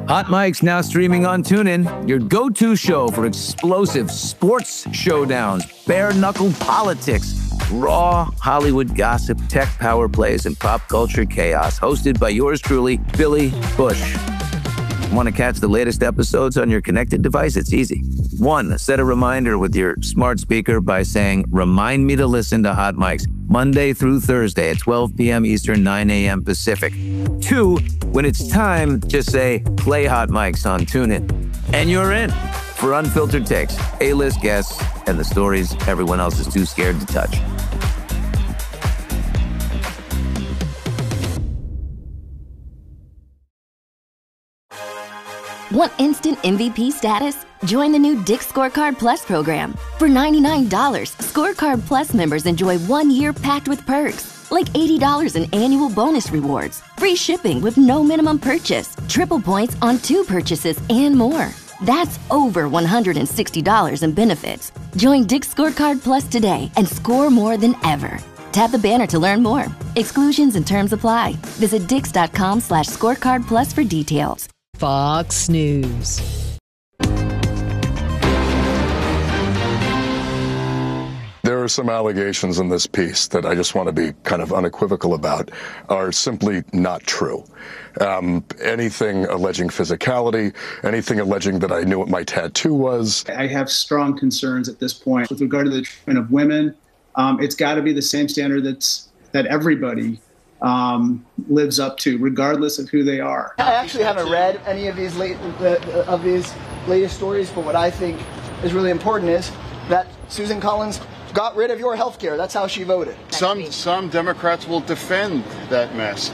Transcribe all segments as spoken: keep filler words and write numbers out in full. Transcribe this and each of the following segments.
Hot Mics now streaming on TuneIn, your go-to show for explosive sports showdowns, bare-knuckle politics, raw Hollywood gossip, tech power plays, and pop culture chaos. Hosted by yours truly, Billy Bush. Want to catch the latest episodes on your connected device? It's easy. One, set a reminder with your smart speaker by saying, remind me to listen to Hot Mics Monday through Thursday at twelve p.m. Eastern, nine a.m. Pacific. Two, when it's time, just say, play Hot Mics on TuneIn. And you're in for unfiltered takes, A-list guests, and the stories everyone else is too scared to touch. Want instant M V P status? Join the new Dick's Scorecard Plus program. For ninety-nine dollars, Scorecard Plus members enjoy one year packed with perks, like eighty dollars in annual bonus rewards, free shipping with no minimum purchase, triple points on two purchases, and more. That's over one hundred sixty dollars in benefits. Join Dick's Scorecard Plus today and score more than ever. Tap the banner to learn more. Exclusions and terms apply. Visit dix.com slash scorecard plus for details. Fox News. There are some allegations in this piece that I just want to be kind of unequivocal about are simply not true. Um, anything alleging physicality, anything alleging that I knew what my tattoo was. I have strong concerns at this point with regard to the treatment of women. Um, it's got to be the same standard that's that everybody um, lives up to, regardless of who they are. I actually haven't read any of these late uh, of these latest stories, but what I think is really important is that Susan Collins got rid of your health care. That's how she voted. Some some Democrats will defend that mess.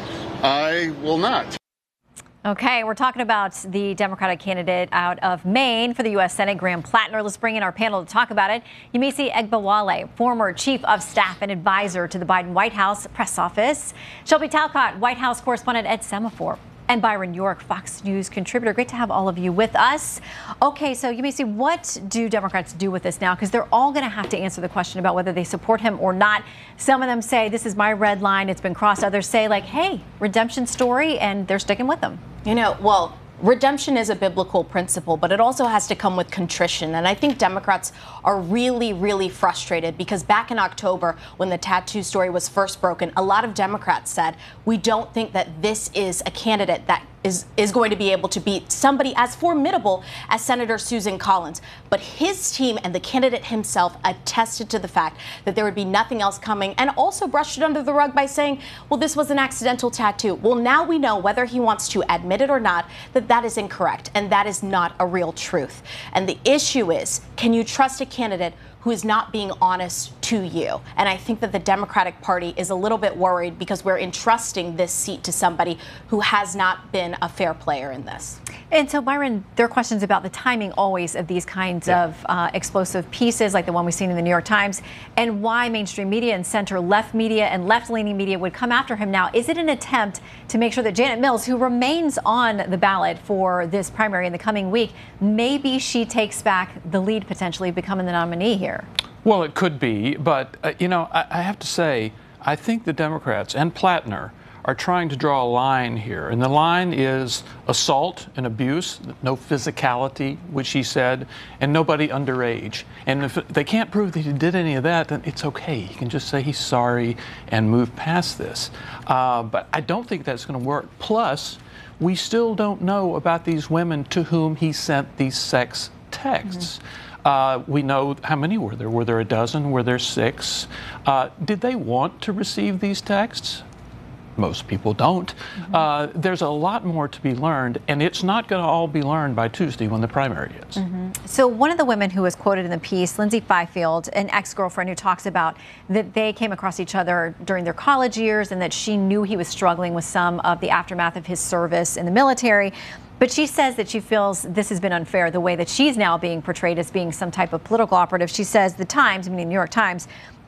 I will not. Okay, we're talking about the Democratic candidate out of Maine for the U S Senate, Graham Plattner. Let's bring in our panel to talk about it. Yemisi Egbawale, former chief of staff and advisor to the Biden White House press office. Shelby Talcott, White House correspondent at Semaphore. And Byron York, Fox News contributor. Great to have all of you with us. Okay, so Yemisi, what do Democrats do with this now? Because they're all going to have to answer the question about whether they support him or not. Some of them say, this is my red line, it's been crossed. Others say, like, hey, redemption story, and they're sticking with them. You know, well, redemption is a biblical principle, but it also has to come with contrition. And I think Democrats are really, really frustrated because back in October, when the tattoo story was first broken, a lot of Democrats said, we don't think that this is a candidate that is, is going to be able to beat somebody as formidable as Senator Susan Collins. But his team and the candidate himself attested to the fact that there would be nothing else coming, and also brushed it under the rug by saying, well, this was an accidental tattoo. Well, now we know, whether he wants to admit it or not, that that is incorrect, and that is not a real truth. And the issue is, can you trust a candidate who is not being honest to you? And I think that the Democratic Party is a little bit worried because we're entrusting this seat to somebody who has not been a fair player in this. And so, Byron, there are questions about the timing always of these kinds yeah. of uh, explosive pieces like the one we've seen in the New York Times, and why mainstream media and center-left media and left-leaning media would come after him now. Is it an attempt to make sure that Janet Mills, who remains on the ballot for this primary in the coming week, maybe she takes back the lead, potentially becoming the nominee here? Well, it could be, but, uh, you know, I, I have to say, I think the Democrats and Plattner are trying to draw a line here. And the line is assault and abuse, no physicality, which he said, and nobody underage. And if they can't prove that he did any of that, then it's okay. He can just say he's sorry and move past this. Uh, but I don't think that's going to work. Plus, we still don't know about these women to whom he sent these sex texts. Mm-hmm. Uh, we know how many were there. Were there a dozen? Were there six? Uh, did they want to receive these texts? Most people don't. Mm-hmm. Uh, there's a lot more to be learned, and it's not going to all be learned by Tuesday when the primary is. Mm-hmm. So one of the women who was quoted in the piece, Lindsay Fifield, an ex-girlfriend who talks about that they came across each other during their college years and that she knew he was struggling with some of the aftermath of his service in the military. But she says that she feels this has been unfair, the way that she's now being portrayed as being some type of political operative. She says the Times, I mean the New York Times,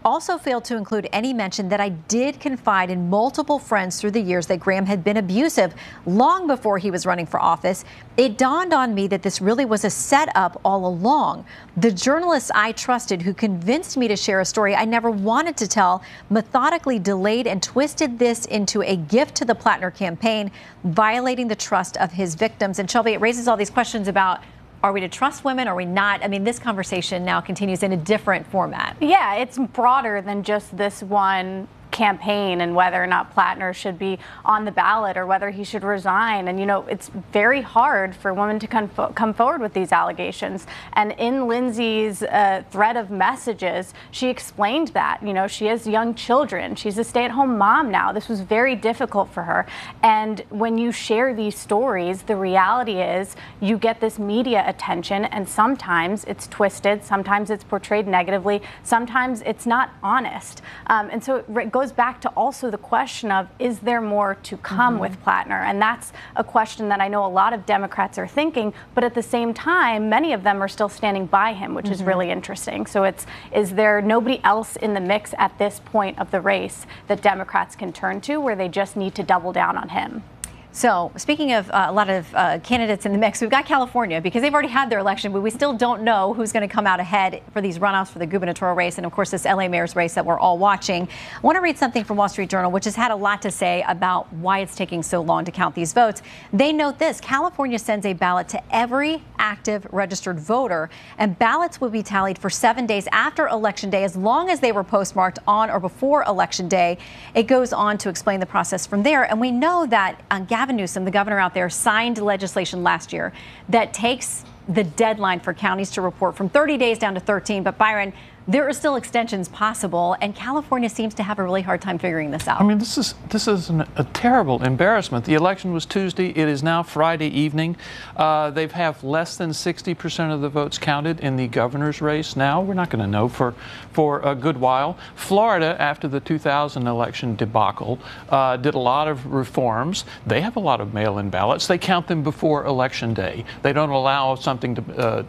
also failed to include any mention that I did confide in multiple friends through the years that Graham had been abusive long before he was running for office. It dawned on me that this really was a setup all along. The journalists I trusted who convinced me to share a story I never wanted to tell methodically delayed and twisted this into a gift to the Plattner campaign, violating the trust of his victims. And Shelby, it raises all these questions about, are we to trust women? Are we not? I mean, this conversation now continues in a different format. Yeah, it's broader than just this one campaign and whether or not Plattner should be on the ballot or whether he should resign. And, you know, it's very hard for women to come, come forward with these allegations. And in Lindsay's uh, thread of messages, she explained that, you know, she has young children. She's a stay-at-home mom now. This was very difficult for her. And when you share these stories, the reality is you get this media attention, and sometimes it's twisted, sometimes it's portrayed negatively, sometimes it's not honest. Um, and so it goes back to also the question of, is there more to come mm-hmm. with Plattner? And that's a question that I know a lot of Democrats are thinking, but at the same time, many of them are still standing by him, which mm-hmm. is really interesting. So it's, is there nobody else in the mix at this point of the race that Democrats can turn to where they just need to double down on him? So speaking of uh, a lot of uh, candidates in the mix, we've got California because they've already had their election, but we still don't know who's going to come out ahead for these runoffs for the gubernatorial race and, of course, this L A mayor's race that we're all watching. I want to read something from Wall Street Journal, which has had a lot to say about why it's taking so long to count these votes. They note this: California sends a ballot to every active registered voter, and ballots will be tallied for seven days after Election Day as long as they were postmarked on or before Election Day. It goes on to explain the process from there, and we know that uh, Gavin Newsom, the governor out there, signed legislation last year that takes the deadline for counties to report from thirty days down to thirteen. But Byron, there are still extensions possible, and California seems to have a really hard time figuring this out. I mean, this is this is an, a terrible embarrassment. The election was Tuesday. It is now Friday evening. Uh, they've have less than sixty percent of the votes counted in the governor's race now. We're not going to know for, for a good while. Florida, after the two thousand election debacle, uh, did a lot of reforms. They have a lot of mail-in ballots. They count them before Election Day. They don't allow something to,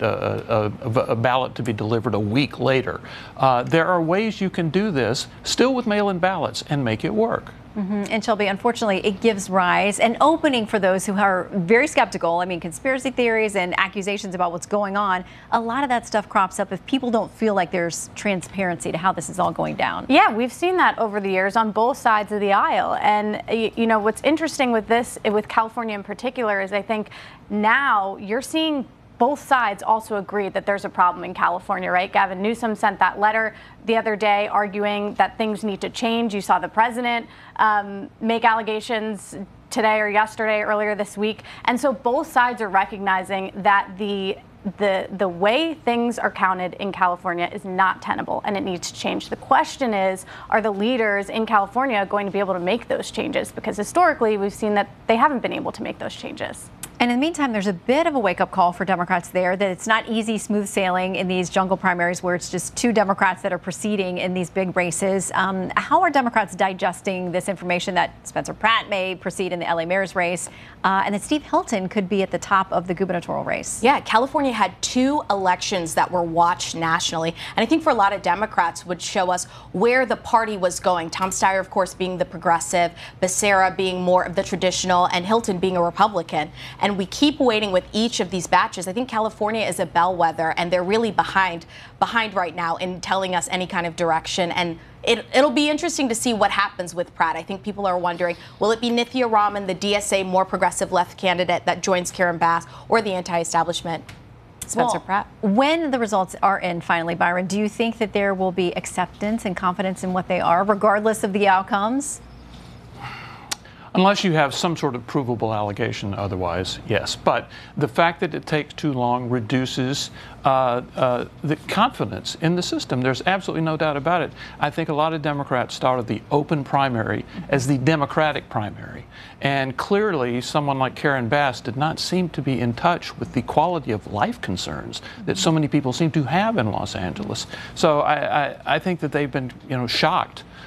uh, a, a, a ballot to be delivered a week later. Uh, there are ways you can do this still with mail-in ballots and make it work. Mm-hmm. And Shelby, unfortunately, it gives rise an opening for those who are very skeptical. I mean, conspiracy theories and accusations about what's going on. A lot of that stuff crops up if people don't feel like there's transparency to how this is all going down. Yeah, we've seen that over the years on both sides of the aisle. And, you know, what's interesting with this, with California in particular, is I think now you're seeing both sides also agree that there's a problem in California, right? Gavin Newsom sent that letter the other day arguing that things need to change. You saw the president um, make allegations today or yesterday, earlier this week. And so both sides are recognizing that the the the way things are counted in California is not tenable and it needs to change. The question is, are the leaders in California going to be able to make those changes? Because historically, we've seen that they haven't been able to make those changes. And in the meantime, there's a bit of a wake-up call for Democrats there that it's not easy, smooth sailing in these jungle primaries where it's just two Democrats that are proceeding in these big races. Um, how are Democrats digesting this information that Spencer Pratt may proceed in the L A mayor's race uh, and that Steve Hilton could be at the top of the gubernatorial race? Yeah, California had two elections that were watched nationally. And I think for a lot of Democrats would show us where the party was going. Tom Steyer, of course, being the progressive, Becerra being more of the traditional, and Hilton being a Republican. And And we keep waiting with each of these batches. I think California is a bellwether, and they're really behind behind right now in telling us any kind of direction. And it, it'll be interesting to see what happens with Pratt. I think people are wondering, will it be Nithya Raman, the D S A more progressive left candidate that joins Karen Bass, or the anti-establishment Spencer well, Pratt? When the results are in finally, Byron, do you think that there will be acceptance and confidence in what they are, regardless of the outcomes? Unless you have some sort of provable allegation otherwise, yes. But the fact that it takes too long reduces uh, uh, the confidence in the system. There's absolutely no doubt about it. I think a lot of Democrats started the open primary as the Democratic primary. And clearly, someone like Karen Bass did not seem to be in touch with the quality of life concerns that so many people seem to have in Los Angeles. So I, I, I think that they've been, you know, shocked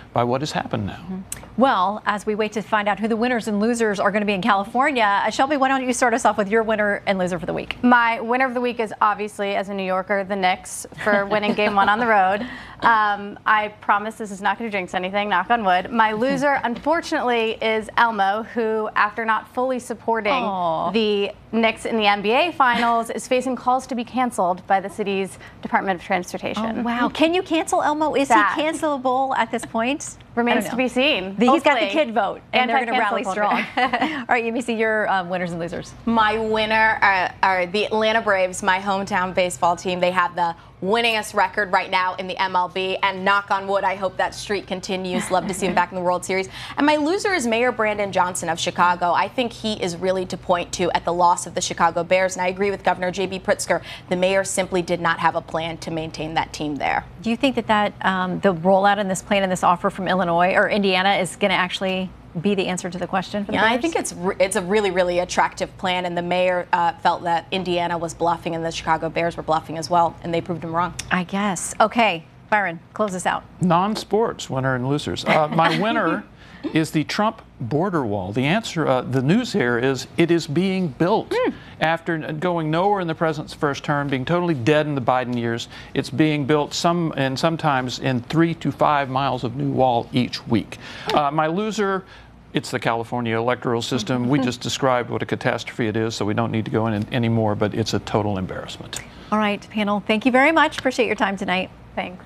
by what has happened now. Mm-hmm. Well, as we wait to find out who the winners and losers are going to be in California, uh, Shelby, why don't you start us off with your winner and loser for the week? My winner of the week is obviously, as a New Yorker, the Knicks for winning game one on the road. Um, I promise this is not going to jinx anything, knock on wood. My loser, unfortunately, is Elmo, who, after not fully supporting Aww. the Knicks in the N B A Finals, is facing calls to be canceled by the city's Department of Transportation. Oh, wow. Can you cancel Elmo? Is Sad. he cancelable at this point? Remains to be seen. The, he's got the kid vote, and they're going to rally culture. strong. All right, you may see your um, winners and losers. My winner are, are the Atlanta Braves, my hometown baseball team. They have the winningest record right now in the M L B, and knock on wood, I hope that streak continues. Love to see him back in the World Series. And my loser is Mayor Brandon Johnson of Chicago. I think he is really to point to at the loss of the Chicago Bears, and I agree with Governor J B Pritzker. The mayor simply did not have a plan to maintain that team there. Do you think that, that um, the rollout in this plan and this offer from Illinois or Indiana is going to actually be the answer to the question for the Yeah, Bears? I think it's re- it's a really, really attractive plan, and the mayor uh, felt that Indiana was bluffing and the Chicago Bears were bluffing as well, and they proved him wrong. I guess. Okay, Byron, close us out. Non-sports, winner and losers. Uh, my winner is the Trump border wall. The answer, uh, the news here is it is being built. Mm. After going nowhere in the president's first term, being totally dead in the Biden years, it's being built some and sometimes in three to five miles of new wall each week. Uh, my loser, it's the California electoral system. We just described what a catastrophe it is, so we don't need to go in anymore, but it's a total embarrassment. All right, panel, thank you very much. Appreciate your time tonight. Thanks.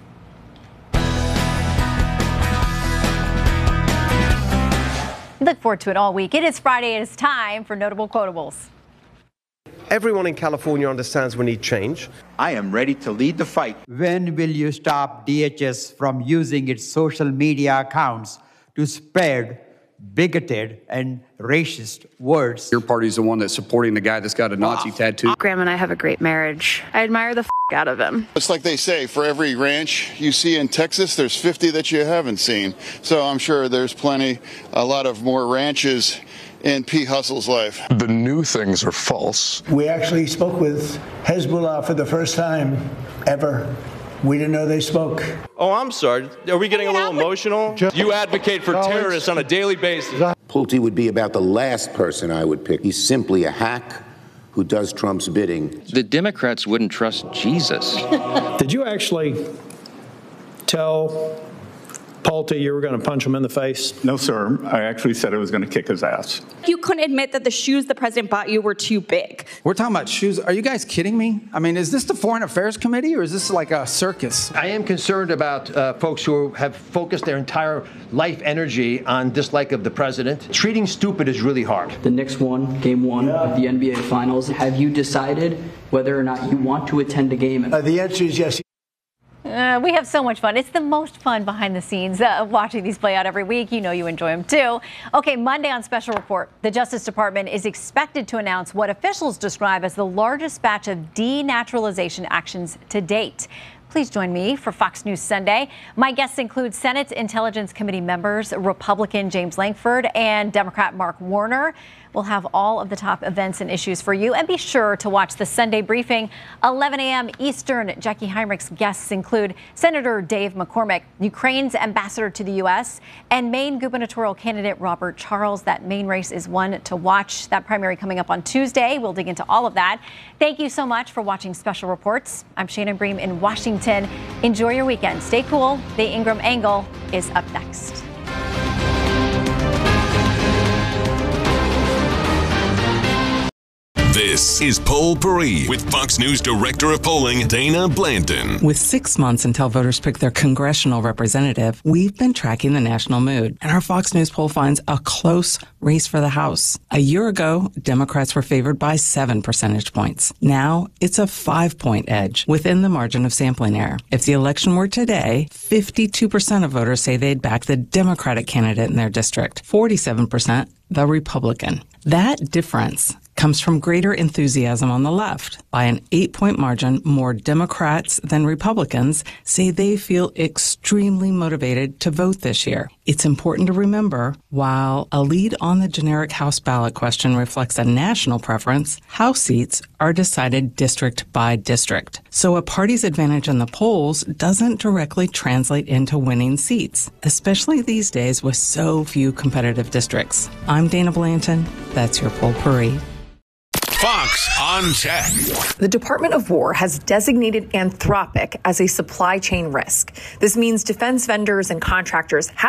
Look forward to it all week. It is Friday. It is time for Notable Quotables. Everyone in California understands we need change. I am ready to lead the fight. When will you stop D H S from using its social media accounts to spread bigoted and racist words? Your party's the one that's supporting the guy that's got a Nazi wow. tattoo. Graham and I have a great marriage. I admire the f*** out of him. It's like they say, for every ranch you see in Texas, there's fifty that you haven't seen. So I'm sure there's plenty, a lot of more ranches in Pete Hustle's life. The new things are false. We actually spoke with Hezbollah for the first time ever. We didn't know they spoke. Oh, I'm sorry. Are we getting a little emotional? You advocate for terrorists on a daily basis. Pulte would be about the last person I would pick. He's simply a hack who does Trump's bidding. The Democrats wouldn't trust Jesus. Did you actually tell Pulte you were going to punch him in the face? No, sir. I actually said I was going to kick his ass. You couldn't admit that the shoes the president bought you were too big. We're talking about shoes. Are you guys kidding me? I mean, is this the Foreign Affairs Committee or is this like a circus? I am concerned about uh, folks who have focused their entire life energy on dislike of the president. Treating stupid is really hard. The Knicks won game one yeah. of the N B A Finals. Have you decided whether or not you want to attend a game? Uh, the answer is yes. Uh, we have so much fun. It's the most fun behind the scenes uh, watching these play out every week. You know you enjoy them too. Okay, Monday on Special Report, the Justice Department is expected to announce what officials describe as the largest batch of denaturalization actions to date. Please join me for Fox News Sunday. My guests include Senate Intelligence Committee members, Republican James Lankford and Democrat Mark Warner. We'll have all of the top events and issues for you. And be sure to watch the Sunday briefing, eleven a.m. Eastern. Jackie Heinrich's guests include Senator Dave McCormick, Ukraine's ambassador to the U S, and Maine gubernatorial candidate Robert Charles. That Maine race is one to watch. That primary coming up on Tuesday. We'll dig into all of that. Thank you so much for watching Special Reports. I'm Shannon Bream in Washington. Enjoy your weekend. Stay cool. The Ingram Angle is up next. This is Poll Parade with Fox News Director of Polling, Dana Blandon. With six months until voters pick their congressional representative, we've been tracking the national mood. And our Fox News poll finds a close race for the House. A year ago, Democrats were favored by seven percentage points. Now, it's a five-point edge within the margin of sampling error. If the election were today, fifty-two percent of voters say they'd back the Democratic candidate in their district, forty-seven percent the Republican. That difference comes from greater enthusiasm on the left. By an eight-point margin, more Democrats than Republicans say they feel extremely extremely motivated to vote this year. It's important to remember, while a lead on the generic House ballot question reflects a national preference, House seats are decided district by district. So a party's advantage in the polls doesn't directly translate into winning seats, especially these days with so few competitive districts. I'm Dana Blanton. That's your Poll-Pourri. Fox on Tech. The Department of War has designated Anthropic as a supply chain risk. This means defense vendors and contractors have